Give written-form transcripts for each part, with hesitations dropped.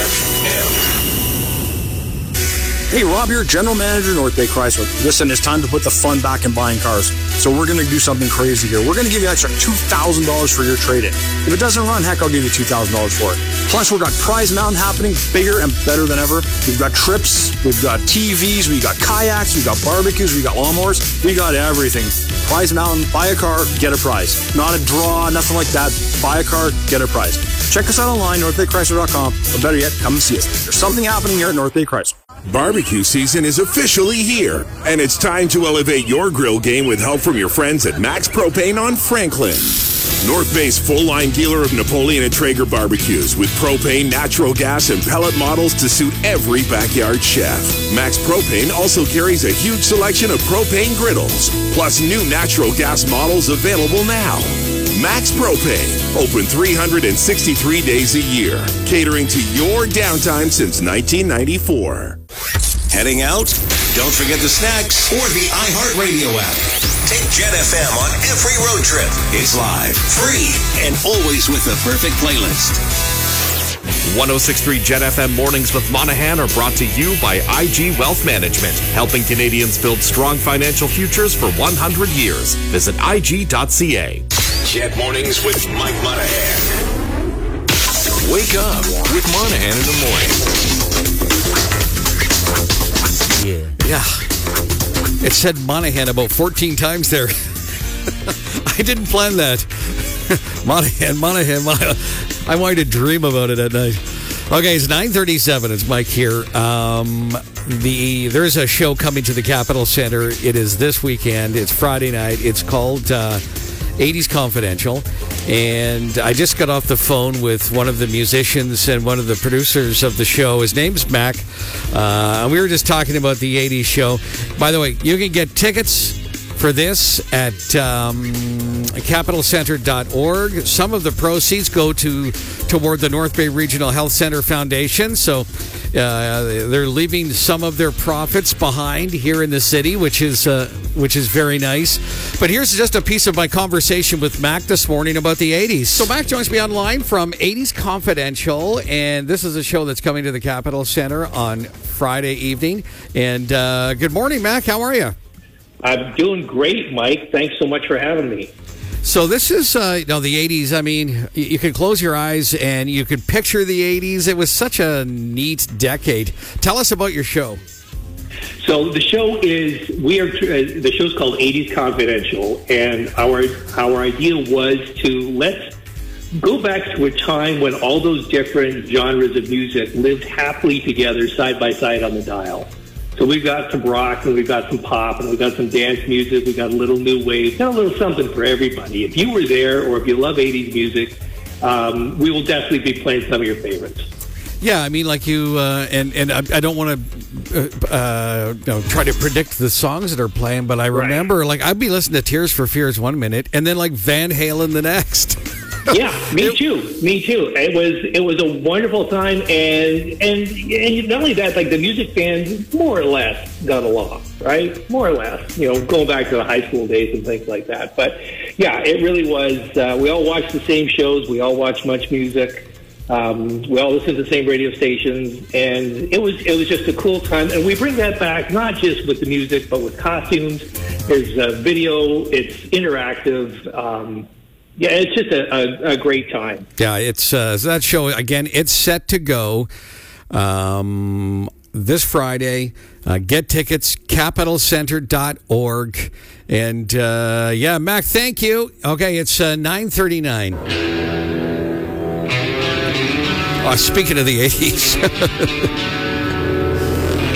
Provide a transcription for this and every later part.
FM. Hey, Rob here, General Manager, North Bay Chrysler. Listen, it's time to put the fun back in buying cars. So we're going to do something crazy here. We're going to give you an extra $2,000 for your trade-in. If it doesn't run, heck, I'll give you $2,000 for it. Plus, we've got Prize Mountain happening, bigger and better than ever. We've got trips, we've got TVs, we've got kayaks, we've got barbecues, we've got lawnmowers. We got everything. Prize Mountain, buy a car, get a prize. Not a draw, nothing like that. Buy a car, get a prize. Check us out online, northbaychrysler.com, or better yet, come and see us. There's something happening here at North Bay Chrysler. Barbecue season is officially here, and it's time to elevate your grill game with help from your friends at Max Propane on Franklin. North Bay's full-line dealer of Napoleon and Traeger barbecues with propane, natural gas, and pellet models to suit every backyard chef. Max Propane also carries a huge selection of propane griddles, plus new natural gas models available now. Max Propane, open 363 days a year, catering to your downtime since 1994. Heading out? Don't forget the snacks or the iHeartRadio app. Take Jet FM on every road trip. It's live, free, and always with the perfect playlist. 106.3 Jet FM Mornings with Monahan are brought to you by IG Wealth Management, helping Canadians build strong financial futures for 100 years. Visit IG.ca. Jet Mornings with Mike Monahan. Wake up with Monahan in the morning. Yeah. It said Monahan about 14 times there. I didn't plan that. Monahan. I wanted to dream about it at night. Okay, it's 9:37. It's Mike here. There's a show coming to the Capitol Center. It is this weekend. It's Friday night. It's called 80s Confidential. And I just got off the phone with one of the musicians and one of the producers of the show. His name's Mac. We were just talking about the 80s show. By the way, you can get tickets for this at capitalcenter.org. Some of the proceeds go toward the North Bay Regional Health Center Foundation. So they're leaving some of their profits behind here in the city, which is very nice. But here's just a piece of my conversation with Mac this morning about the 80s. So Mac joins me online from 80s Confidential, and this is a show that's coming to the Capitol Center on Friday evening. And good morning, Mac. How are you? I'm doing great, Mike. Thanks so much for having me. So this is, the 80s. I mean, you can close your eyes and you can picture the 80s. It was such a neat decade. Tell us about your show. So the show is, the show's called 80s Confidential, and our idea was to let's go back to a time when all those different genres of music lived happily together side by side on the dial. So we've got some rock, and we've got some pop, and we've got some dance music. We've got a little new wave, got a little something for everybody. If you were there, or if you love 80s music, we will definitely be playing some of your favorites. Yeah, I mean, like you, and I don't want to try to predict the songs that are playing, but I remember, like, I'd be listening to Tears for Fears 1 minute, and then, like, Van Halen the next. Yeah, me too. It was a wonderful time, and not only that, like the music fans more or less got along, right? More or less, going back to the high school days and things like that. But yeah, it really was. We all watched the same shows. We all watched much music. We all listened to the same radio stations, and it was just a cool time. And we bring that back not just with the music, but with costumes. There's video. It's interactive. Yeah, it's just a great time. Yeah, it's that show, again, it's set to go this Friday. Get tickets, capitalcenter.org. And, Mac, thank you. Okay, it's 9:39. Speaking of the 80s.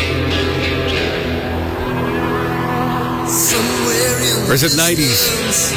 Or is it 90s?